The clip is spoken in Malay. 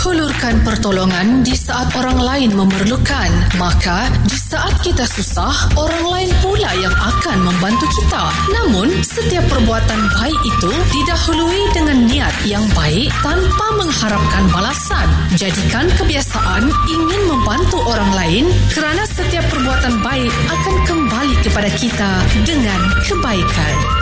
Hulurkan pertolongan di saat orang lain memerlukan. Maka, di saat kita susah, orang lain pula yang akan membantu kita. Namun, setiap perbuatan baik itu didahului dengan niat yang baik tanpa mengharapkan balasan. Jadikan kebiasaan ingin membantu orang lain kerana setiap perbuatan baik akan kembali kepada kita dengan kebaikan.